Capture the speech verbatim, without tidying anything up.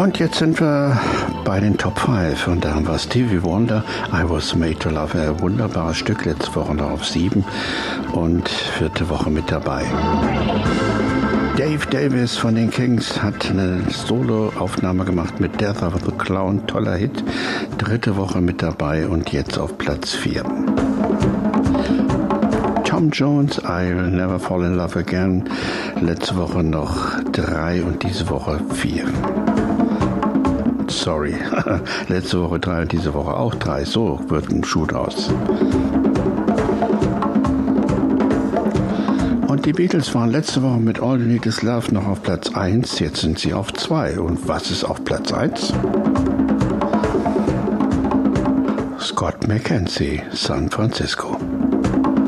Und jetzt sind wir bei den Top fünf und da haben wir Stevie Wonder, I Was Made to Love, ein wunderbares Stück, letzte Woche noch auf sieben und vierte Woche mit dabei. Dave Davis von den Kings hat eine Solo-Aufnahme gemacht mit Death of the Clown, toller Hit, dritte Woche mit dabei und jetzt auf Platz vier. Tom Jones, I'll Never Fall in Love Again, letzte Woche noch drei und diese Woche vier. Sorry, letzte Woche drei und diese Woche auch drei, so wird ein Schuh draus. Und die Beatles waren letzte Woche mit All You Need Is Love noch auf Platz eins, jetzt sind sie auf zwei. Und was ist auf Platz eins? Scott McKenzie, San Francisco.